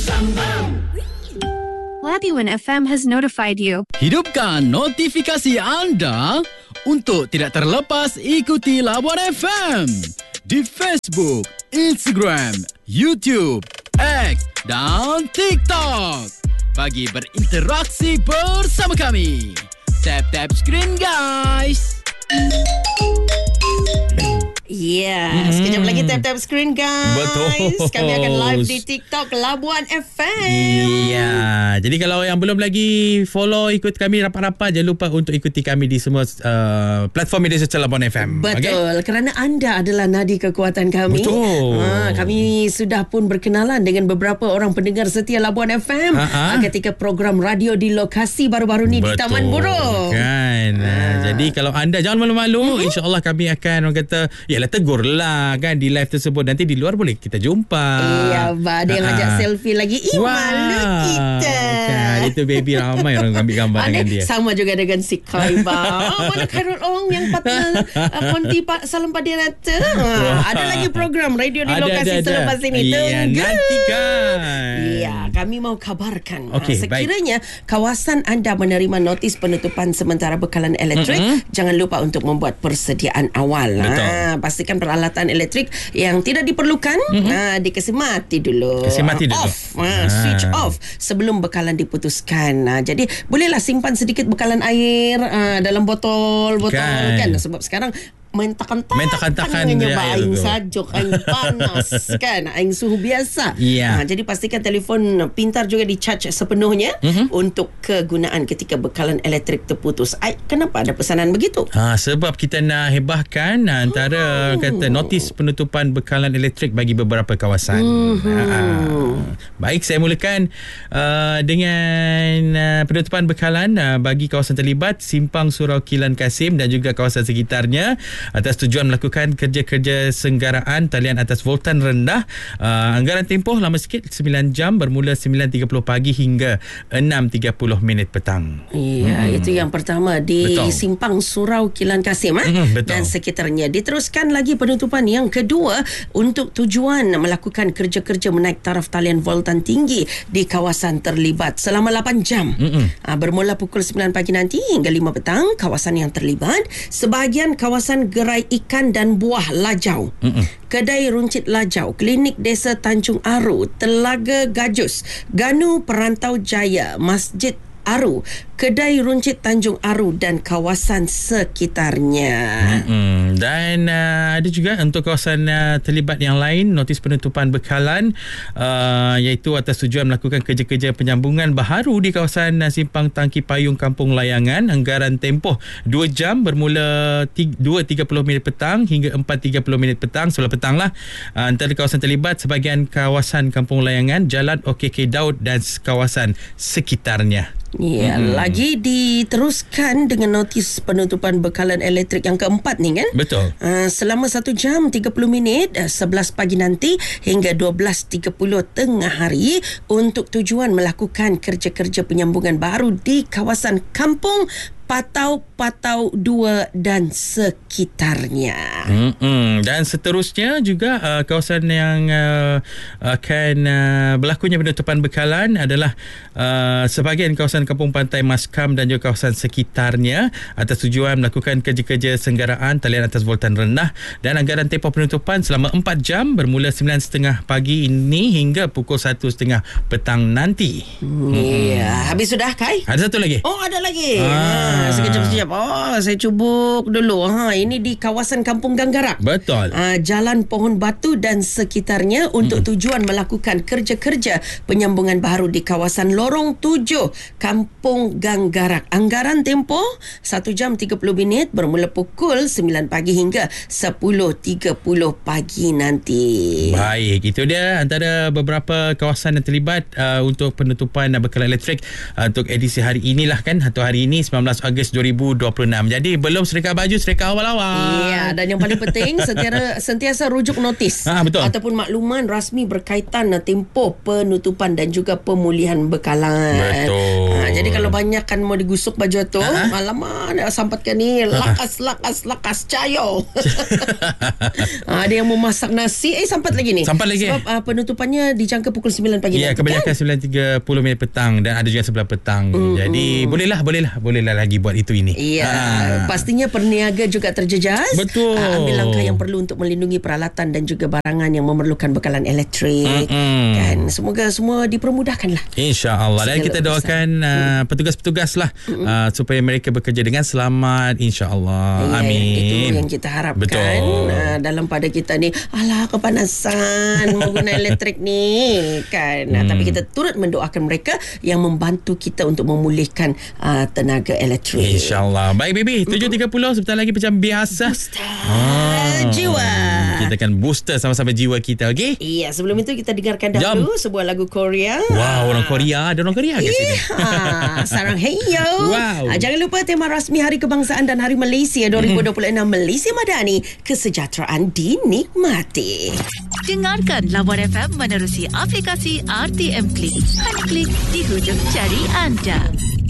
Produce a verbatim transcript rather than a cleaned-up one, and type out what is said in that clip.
Labuan F M has notified you. Hidupkan notifikasi anda untuk tidak terlepas ikuti Labuan F M di Facebook, Instagram, YouTube, X dan TikTok. Bagi berinteraksi bersama kami. Tap-tap screen guys. Ya, yeah. hmm. sekejap lagi tap-tap screen guys. Betul. Kami akan live di TikTok Labuan F M. Iya. Jadi kalau yang belum lagi follow, ikut kami rapat-rapat, jangan lupa untuk ikuti kami di semua uh, platform media sosial Labuan F M. Betul. Okay? Kerana anda adalah nadi kekuatan kami. Betul. Ha, kami sudah pun berkenalan dengan beberapa orang pendengar setia Labuan F M ha, ketika program radio di lokasi baru-baru ni. Betul. Di Taman Burung. Kan. Ha. Jadi kalau anda jangan malu-malu, uh-huh. insya-Allah kami akan orang kata, yalah tegur lah kan di live tersebut. Nanti di luar boleh kita jumpa. Iya, ada yang ajak selfie lagi. Ih, malu kita. Kan, itu baby ramai orang ambil gambar dengan dia. Sama juga dengan si Kaiba. Oh, mana Khairul Ong yang partner uh, Konti pa, Salam Padirata. Ha, ada lagi program radio di ada, lokasi ada, ada. selepas ini. Iya, nantikan. Iya, kami mau kabarkan. Okay, ha, sekiranya baik. kawasan anda menerima notis penutupan sementara bekalan elektrik, mm-hmm. jangan lupa untuk membuat persediaan awal. Betul. Ha, pastikan peralatan elektrik yang tidak diperlukan mm-hmm. ha, dikesimati dulu. Kesimati dulu. Off. Ha, switch ha. off sebelum bekalan diputuskan. Ha, jadi bolehlah simpan sedikit bekalan air ha, dalam botol-botol kan. kan sebab sekarang main takan-takan main takan-takan aing sajuk, aing panas kan, aing suhu biasa. Yeah. Ha, jadi pastikan telefon pintar juga di-charge sepenuhnya mm-hmm. untuk kegunaan ketika bekalan elektrik terputus. Ay, kenapa ada pesanan begitu? Ha, sebab kita nak hebahkan antara oh. kata notis penutupan bekalan elektrik bagi beberapa kawasan. Mm-hmm. Ha, baik, saya mulakan uh, dengan uh, penutupan bekalan uh, bagi kawasan terlibat Simpang Surau Kilan Kasim dan juga kawasan sekitarnya atas tujuan melakukan kerja-kerja senggaraan talian atas voltan rendah. Uh, anggaran tempoh lama sikit sembilan jam bermula sembilan tiga puluh pagi hingga enam tiga puluh minit petang. Ya, hmm. itu yang pertama di betul. Simpang Surau Kilan Kasim ha? hmm, dan sekitarnya. Diteruskan lagi penutupan yang kedua untuk tujuan melakukan kerja-kerja menaik taraf talian voltan tinggi di kawasan terlibat selama lapan jam. Hmm. Uh, bermula pukul sembilan pagi nanti hingga lima petang. Kawasan yang terlibat sebahagian kawasan gerai ikan dan buah Lajau, Mm-mm. Kedai Runcit Lajau, Klinik Desa Tanjung Aru, Telaga Gajus, Ganu Perantau Jaya, Masjid Aru, Kedai Runcit Tanjung Aru dan kawasan sekitarnya. Mm-hmm. Dan uh, ada juga untuk kawasan uh, terlibat yang lain notis penutupan bekalan uh, iaitu atas tujuan melakukan kerja-kerja penyambungan baharu di kawasan uh, Simpang Tangki Payung Kampung Layangan. Anggaran tempoh dua jam bermula dua tiga puluh minit petang hingga empat tiga puluh minit petang. Sebelah petang lah. Uh, antara kawasan terlibat sebahagian kawasan Kampung Layangan, Jalan O K K Daud dan kawasan sekitarnya. Ya, hmm. lagi diteruskan dengan notis penutupan bekalan elektrik yang keempat ni kan? Betul. Uh, selama satu jam tiga puluh minit sebelas pagi nanti hingga dua belas tiga puluh tengah hari untuk tujuan melakukan kerja-kerja penyambungan baru di kawasan Kampung Patau Patau dua dan sekitarnya. Mm-mm. Dan seterusnya juga uh, kawasan yang uh, akan uh, berlakunya penutupan bekalan adalah uh, sebahagian kawasan Kampung Pantai Maskam dan juga kawasan sekitarnya atas tujuan melakukan kerja-kerja senggaraan talian atas voltan rendah dan anggaran tempoh penutupan selama empat jam bermula sembilan tiga puluh pagi ini hingga pukul satu tiga puluh petang nanti. Hmm, mm-hmm. Ya, habis sudah Kai? Ada satu lagi. Oh, ada lagi. Ah. Sekejap-sekejap. Oh, saya cubuk dulu. Ha, ini di kawasan Kampung Ganggarak. Betul. Ha, Jalan Pohon Batu dan sekitarnya untuk mm-hmm. tujuan melakukan kerja-kerja penyambungan baru di kawasan Lorong tujuh, Kampung Ganggarak. Anggaran tempoh satu jam tiga puluh minit bermula pukul sembilan pagi hingga sepuluh tiga puluh pagi nanti. Baik, itu dia antara beberapa kawasan yang terlibat uh, untuk penutupan bekalan elektrik uh, untuk edisi hari inilah kan, atau hari ini sembilan belas Ogos dua ribu dua puluh enam. Jadi belum serika baju, serika awal-awal. Ya, dan yang paling penting sentiasa, sentiasa rujuk notis ha, betul. ataupun makluman rasmi berkaitan tempoh penutupan dan juga pemulihan bekalan. Betul. Ha, jadi kalau banyak kan mau digusuk baju tu, Ha? alamak nak sampatkan ni lakas lakas lakas cayo. ha, ada yang mau masak nasi, eh sampat lagi ni. Sampat lagi. Sebab uh, penutupannya dijangka pukul sembilan pagi. Ya, kebanyakan kan? sembilan tiga puluh minit petang dan ada juga sebelah petang. Mm, Jadi mm. bolehlah, bolehlah, bolehlah lagi buat itu ini. Ya, ha. pastinya perniaga juga terjejas. Betul. Uh, ambil langkah yang perlu untuk melindungi peralatan dan juga barangan yang memerlukan bekalan elektrik. Mm-mm. Kan, semoga semua dipermudahkanlah. InsyaAllah. Dan kita doakan uh, petugas-petugas lah uh, supaya mereka bekerja dengan selamat. InsyaAllah. Ya, Amin. itu yang kita harapkan. Betul. Uh, dalam pada kita ni, alah kepanasan menggunakan elektrik ni kan. Hmm. Tapi kita turut mendoakan mereka yang membantu kita untuk memulihkan uh, tenaga elektrik. InsyaAllah. Baik baby, tujuh tiga puluh sebentar lagi macam biasa. Booster ah. jiwa. Kita akan booster sama-sama jiwa kita, okey? Iya, sebelum itu kita dengarkan dahulu Jom. sebuah lagu Korea. Wow, orang Korea. Ada orang Korea kat sini. Sarang heyo. Wow. Uh, jangan lupa tema rasmi Hari Kebangsaan dan Hari Malaysia dua ribu dua puluh enam mm. Malaysia Madani, kesejahteraan dinikmati. Dengarkan Labuan F M menerusi aplikasi R T M Klik. Hanya klik di hujung jari anda.